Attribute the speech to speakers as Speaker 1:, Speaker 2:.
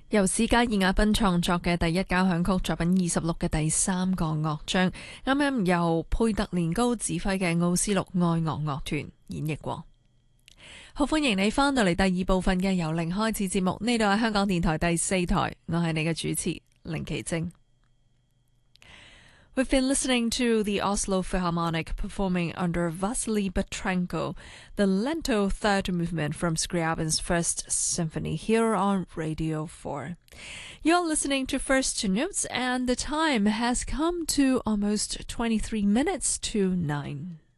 Speaker 1: 由史嘉爾瓦賓創作嘅第一交響曲作品26嘅第3個樂章，啱啱由佩特連高指揮嘅奧斯陸愛樂樂團演繹過。好，歡迎你返到嚟第二部分嘅由零開始節目，呢度係香港電台第4台，我係你嘅主持凌琪晶。We've been listening to the Oslo Philharmonic performing under Vasily Petrenko, the Lento third movement from Scriabin's First Symphony here on Radio 4. You're listening to First Notes and the time has come to almost 23 minutes to 9.